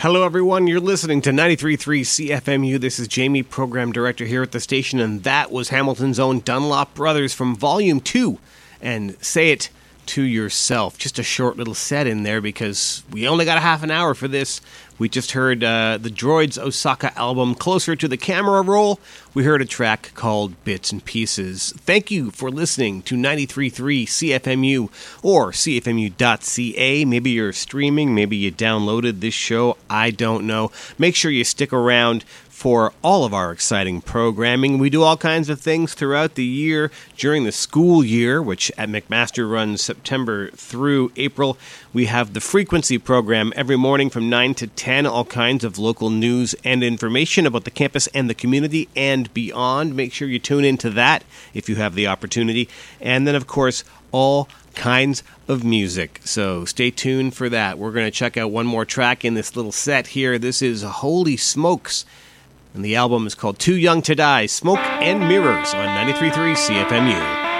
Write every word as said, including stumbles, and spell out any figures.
Hello, everyone. You're listening to ninety-three point three C F M U. This is Jamie, Program Director here at the station, and that was Hamilton's own Dunlop Brothers from Volume two, and Say It to Yourself. Just a short little set in there because we only got a half an hour for this. We just heard uh, the Droids Osaka album, Closer to the Camera Roll. We heard a track called Bits and Pieces. Thank you for listening to ninety-three point three C F M U or C F M U dot C A. Maybe you're streaming, maybe you downloaded this show, I don't know. Make sure you stick around for all of our exciting programming. We do all kinds of things throughout the year during the school year, which at McMaster runs September through April. We have the Frequency program every morning from nine to ten, all kinds of local news and information about the campus and the community and beyond. Make sure you tune into that if you have the opportunity. And then, of course, all kinds of music. So stay tuned for that. We're going to check out one more track in this little set here. This is Holy Smokes, and the album is called Too Young to Die, Smoke and Mirrors on ninety-three point three C F M U.